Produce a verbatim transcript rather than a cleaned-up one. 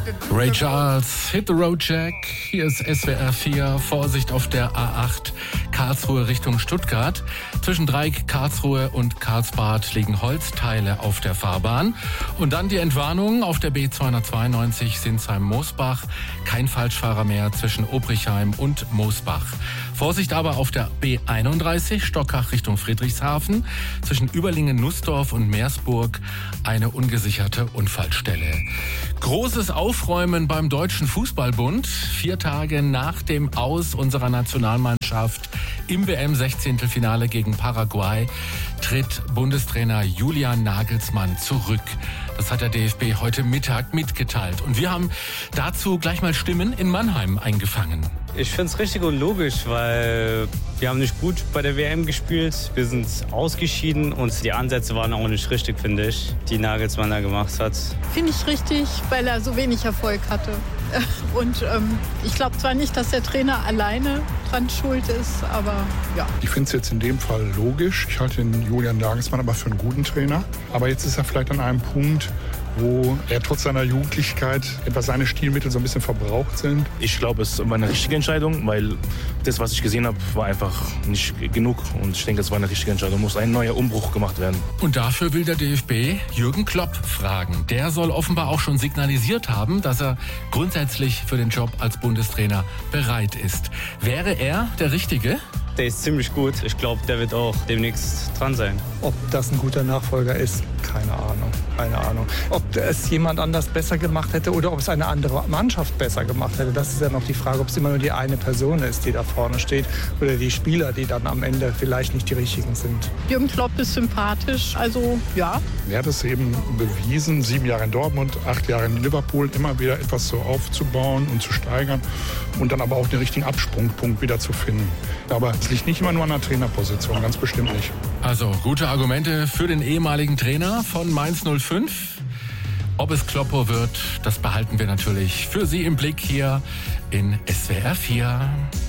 Ray Charles, Hit the Road Jack. Hier ist S W R vier. Vorsicht auf der A acht, Karlsruhe Richtung Stuttgart. Zwischen Dreieck, Karlsruhe und Karlsbad liegen Holzteile auf der Fahrbahn. Und dann die Entwarnung auf der B zweihundertzweiundneunzig Sinsheim-Moosbach. Kein Falschfahrer mehr zwischen Obrichheim und Moosbach. Vorsicht aber auf der B einunddreißig, Stockach Richtung Friedrichshafen. Zwischen Überlingen, Nussdorf und Meersburg eine ungesicherte Unfallstelle. Großes Aufräumen beim Deutschen Fußballbund. Vier Tage nach dem Aus unserer Nationalmannschaft im W M-Sechzehntelfinale gegen Paraguay tritt Bundestrainer Julian Nagelsmann zurück. Das hat der D F B heute Mittag mitgeteilt. Und wir haben dazu gleich mal Stimmen in Mannheim eingefangen. Ich finde es richtig und logisch, weil wir haben nicht gut bei der W M gespielt. Wir sind ausgeschieden und die Ansätze waren auch nicht richtig, finde ich, die Nagelsmann da gemacht hat. Finde ich richtig, weil er so wenig Erfolg hatte. Und ähm, ich glaube zwar nicht, dass der Trainer alleine dran schuld ist, aber ja. Ich finde es jetzt in dem Fall logisch. Ich halte den Julian Nagelsmann aber für einen guten Trainer. Aber jetzt ist er vielleicht an einem Punkt, wo er trotz seiner Jugendlichkeit etwas seine Stilmittel so ein bisschen verbraucht sind. Ich glaube, es war eine richtige Entscheidung, weil das, was ich gesehen habe, war einfach nicht genug. Und ich denke, es war eine richtige Entscheidung. Muss ein neuer Umbruch gemacht werden. Und dafür will der D F B Jürgen Klopp fragen. Der soll offenbar auch schon signalisiert haben, dass er grundsätzlich für den Job als Bundestrainer bereit ist. Wäre er der Richtige? Der ist ziemlich gut. Ich glaube, der wird auch demnächst dran sein. Ob das ein guter Nachfolger ist, keine Ahnung. Keine Ahnung. Ob es jemand anders besser gemacht hätte oder ob es eine andere Mannschaft besser gemacht hätte, das ist ja noch die Frage, ob es immer nur die eine Person ist, die da vorne steht oder die Spieler, die dann am Ende vielleicht nicht die richtigen sind. Jürgen Klopp ist sympathisch, also ja. Er hat es eben bewiesen, sieben Jahre in Dortmund, acht Jahre in Liverpool, immer wieder etwas so aufzubauen und zu steigern und dann aber auch den richtigen Absprungpunkt wieder zu finden. Aber es liegt nicht immer nur an der Trainerposition, ganz bestimmt nicht. Also gute Argumente für den ehemaligen Trainer von Mainz null fünf. Ob es Kloppo wird, das behalten wir natürlich für Sie im Blick hier in S W R vier.